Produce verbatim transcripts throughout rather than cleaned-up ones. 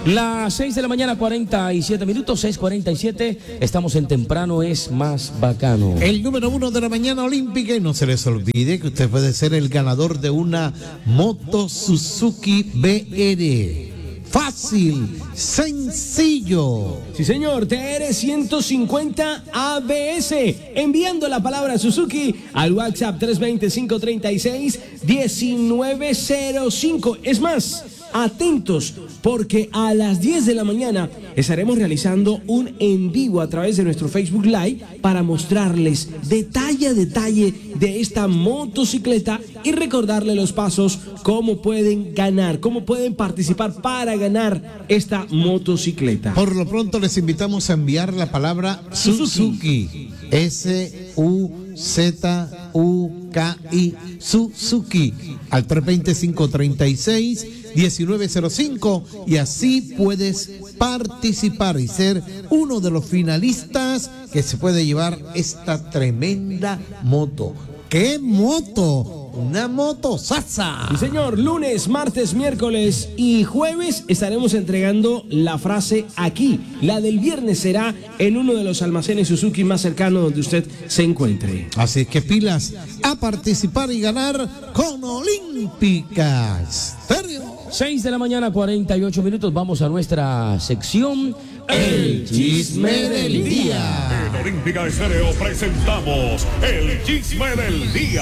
Las seis de la mañana, cuarenta y siete minutos, seis cuarenta y siete. Estamos en Temprano es Más Bacano. El número uno de la mañana olímpica, y no se les olvide que usted puede ser el ganador de una moto Suzuki B R. Fácil, sencillo. Sí, señor, T R ciento cincuenta A B S. Enviando la palabra Suzuki al WhatsApp tres dos cero, cinco tres seis, uno nueve cero cinco. Es más, atentos, porque a las diez de la mañana estaremos realizando un en vivo a través de nuestro Facebook Live para mostrarles detalle a detalle de esta motocicleta y recordarle los pasos, cómo pueden ganar, cómo pueden participar para ganar esta motocicleta. Por lo pronto les invitamos a enviar la palabra Suzuki, Suzuki. S U Z U K I, Suzuki, al tres dos cero, cinco tres seis, uno nueve cero cinco, y así puedes participar y ser uno de los finalistas que se puede llevar esta tremenda moto. ¿Qué moto? Una moto Sasa. Sí, señor, lunes, martes, miércoles y jueves estaremos entregando la frase aquí. La del viernes será en uno de los almacenes Suzuki más cercanos donde usted se encuentre. Así que pilas a participar y ganar con Olímpica Estéreo. seis de la mañana, cuarenta y ocho minutos. Vamos a nuestra sección El Chisme del Día. En Olímpica Estéreo presentamos El Chisme del Día.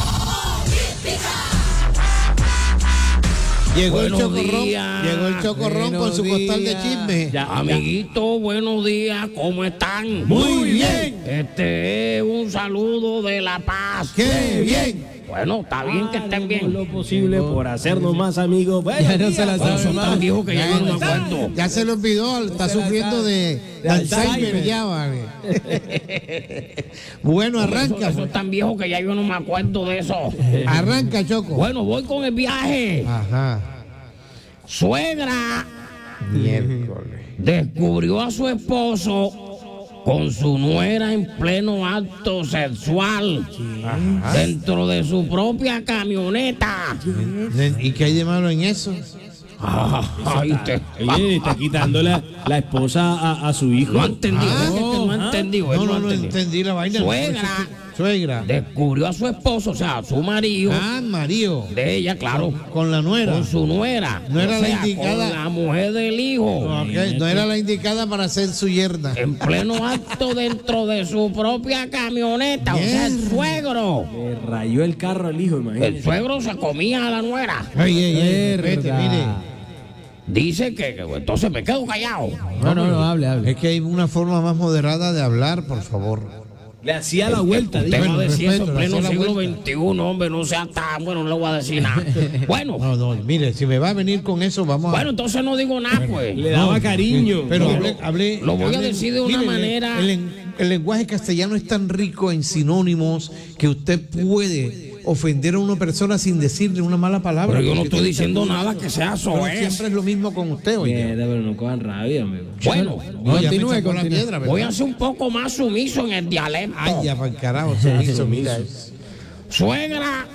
Llegó el Buenos chocorrón, días. llegó el chocorrón con su costal de chisme. Ya, amiguito, buenos días, ¿cómo están? Muy bien. Este es un saludo de La Paz. ¡Qué bien! Bueno, está bien que estén bien. Lo posible por hacernos más amigos. Bueno, Ya no se la Bueno, sabe son más. tan viejos que ya yo no me acuerdo. Ya se lo olvidó, está sufriendo de, de Alzheimer ya, vale. Bueno, arranca. Eso es tan viejo que ya yo no me acuerdo de eso. Arranca, Choco. Bueno, voy con el viaje. Ajá. Suegra Miércoles. descubrió a su esposo con su nuera en pleno acto sexual. Ajá. Dentro de su propia camioneta. ¿Y qué hay de malo en eso? Ah, ay, usted. Oye, está quitando la, la esposa a, a su hijo. No ha entendido, Ah, es que no ha entendido. él No, no, ha no entendido. entendí la vaina. Suegra Suegra. descubrió a su esposo, o sea, a su marido, Ah, marido. de ella, claro, Con la nuera. con su nuera. No era o la sea, indicada. con la mujer del hijo. Ok, no era la indicada para ser su yerna. En pleno acto dentro de su propia camioneta, o sea, el suegro. Le rayó el carro al hijo, El imagínate. suegro se comía a la nuera. Ay, ay, ay, vete, Verdad. mire. Dice que, que entonces me quedo callado. No, no, no, hable, hable. Es que hay una forma más moderada de hablar, por favor. Le hacía la vuelta. Usted dijo. va a decir eso en respeto, pleno le hacía la siglo vuelta. veintiuno, hombre, no sea tan bueno, no le voy a decir nada. Bueno, No, no, mire, si me va a venir con eso, vamos a... bueno, entonces no digo nada, pues. Le daba cariño. Pero No, hablé, lo- hablé- lo voy a hablé- decir de una mire, manera- El, el- el lenguaje castellano es tan rico en sinónimos que usted puede ofender a una persona sin decirle una mala palabra. Pero yo no Porque estoy usted- diciendo nada que sea Pero soez. siempre es lo mismo con usted, oye. Mierda, pero no cojan rabia, amigo. Bueno, No, ya me Continúe, sacó la continúe. piedra, ¿verdad? voy a ser un poco más sumiso en el dialecto. Ay, ya, para el carajo, sumiso, mira. Suegra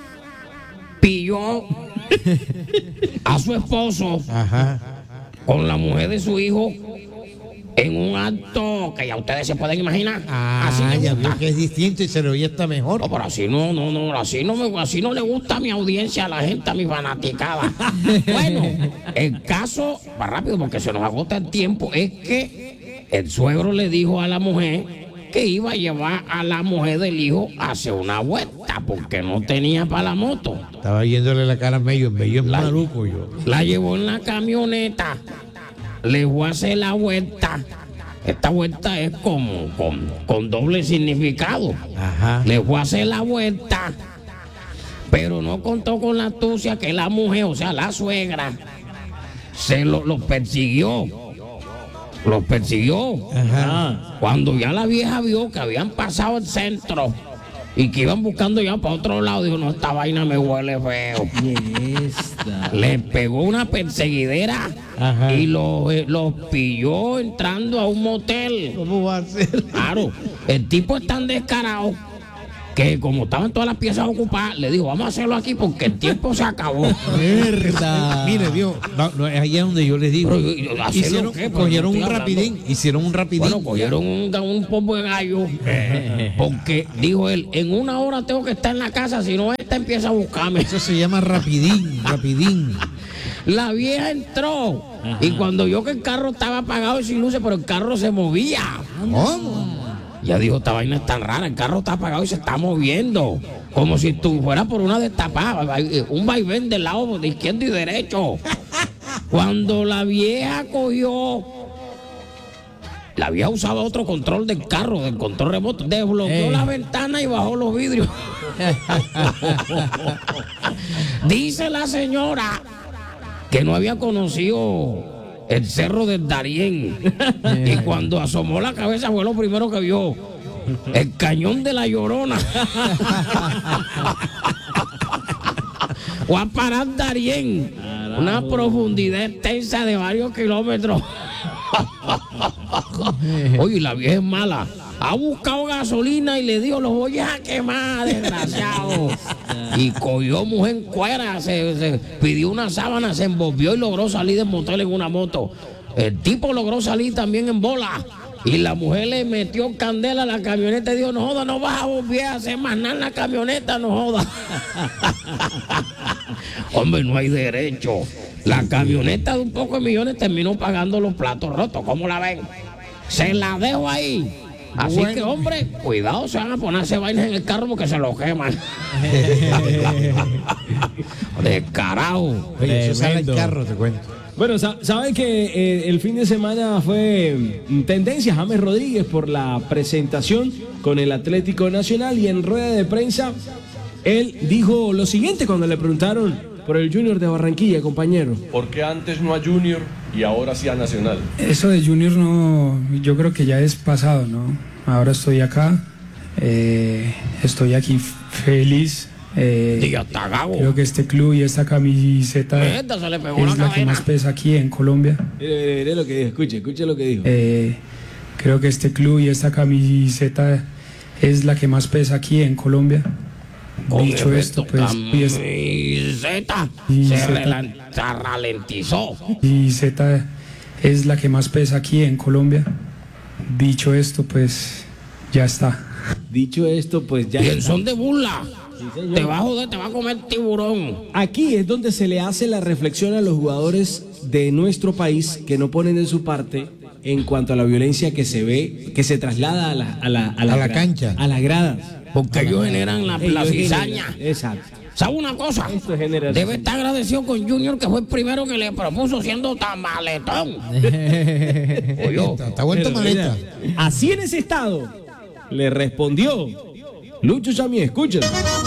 pilló a su esposo Ajá. con la mujer de su hijo en un acto que ya ustedes se pueden imaginar. así Ah, me ya gusta. vio que es distinto y se le oye está mejor. No, pero así no, no, no, así no, me, así no le gusta a mi audiencia, a la gente, a mi fanaticada. Bueno, el caso, va rápido porque se nos agota el tiempo, es que el suegro le dijo a la mujer que iba a llevar a la mujer del hijo a hacer una vuelta porque no tenía para la moto. Estaba yéndole la cara a Mello, Mello es La- maluco yo. La llevó en la camioneta, le voy a hacer la vuelta. Esta vuelta es como con, con doble significado. Ajá. Le voy a hacer la vuelta, pero no contó con la astucia que la mujer, o sea, la suegra, se lo, los persiguió. Los persiguió. Ajá. Cuando ya la vieja vio que habían pasado el centro y que iban buscando ya para otro lado, dijo, no, esta vaina me huele feo. Esta. Le pegó una perseguidera. Ajá. Y los, eh, los pilló entrando a un motel. ¿Cómo va a ser? Claro, el tipo es tan descarado que como estaban todas las piezas ocupadas, le dijo, vamos a hacerlo aquí porque el tiempo se acabó. Verdad. Mire, vio, no, no, es allá donde yo les digo. Pero, ¿y- y- hacerlo Hicieron, qué? Pero cogieron yo un estoy rapidín, hicieron un rapidín. Bueno, cogieron un, un pombo de gallo, porque dijo él, en una hora tengo que estar en la casa, si no esta empieza a buscarme. Eso se llama rapidín, rapidín. La vieja entró y cuando vio que el carro estaba apagado y sin luces, pero el carro se movía. ¿Cómo? Ya dijo, esta vaina es tan rara, el carro está apagado y se está moviendo. Como si tú fuera por una destapada, un vaivén del lado de izquierdo y derecho. Cuando la vieja cogió, la vieja usaba otro control del carro, del control remoto, desbloqueó Eh. la ventana y bajó los vidrios. Dice la señora que no había conocido el cerro del Darién. Y cuando asomó la cabeza fue lo primero que vio. El cañón de la Llorona. O a parar Darién. Una profundidad extensa de varios kilómetros. Oye, la vieja es mala. Ha buscado gasolina y le dijo, los voy a quemar, desgraciado. Y cogió mujer en cuera, se, se pidió una sábana, se envolvió y logró salir del motel en una moto. El tipo logró salir también en bola. Y la mujer le metió candela a la camioneta y dijo, no joda, no vas a volver a hacer más nada en la camioneta, no joda. Hombre, no hay derecho. La camioneta de un poco de millones terminó pagando los platos rotos. ¿Cómo la ven? Se la dejo ahí. Así Bueno. que, hombre, cuidado, se van a ponerse vainas en el carro porque se lo queman. Descarado. Oye, eso sale el Tremendo. carro, te cuento. Bueno, sa- saben que eh, el fin de semana fue mm, tendencia James Rodríguez por la presentación con el Atlético Nacional y en rueda de prensa él dijo lo siguiente cuando le preguntaron por el Junior de Barranquilla, compañero. ¿Por qué antes no a Junior y ahora sí a Nacional? Eso de Junior no, yo creo que ya es pasado, ¿no? Ahora estoy acá, eh, estoy aquí f- feliz. eh, Diga, está gago. creo que este club y esta camiseta Esta se le pegó la es la que cadena. más pesa aquí en Colombia. Mire, mire, mire lo que dijo, escuche, escuche lo que dijo. Eh, creo que este club y esta camiseta es la que más pesa aquí en Colombia. Con Dicho esto, pues, y es- camiseta Y se, zeta. relan- se ralentizó. y Z es la que más pesa aquí en Colombia. Dicho esto, pues ya está. Dicho esto, pues ya Y en está. son de burla. señor. Te va a joder, te va a comer tiburón. Aquí es donde se le hace la reflexión a los jugadores de nuestro país que no ponen de su parte en cuanto a la violencia que se ve, que se traslada a la, a la, A la gra- cancha. A las gradas. Porque ellos generan la, la Ellos cizaña. generan- Exacto. ¿Sabe una cosa? Esto genera Debe estar agradecido con Junior, que fue el primero que le propuso siendo tan maletón. Oye, Está, está vuelto Pero maleta. mira, así en ese estado le respondió Lucho Samí, escuchen.